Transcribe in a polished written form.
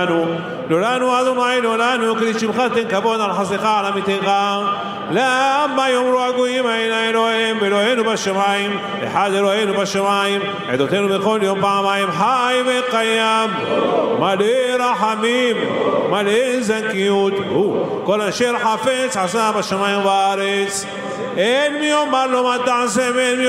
לנו אדוני לנו כדי שמך תן כבוד על חסדך על עמיתך למה יאמרו הגויים אין אלוהים ואלוהינו בשמיים אחד אלוהינו בשמיים עדותינו בכל יום פעמיים חי וקיים מלא רחמים מלא זכיות הוא כל אשר חפץ עשה בשמיים ובארץ אין מי יאמר לו מה תעשה ואין מי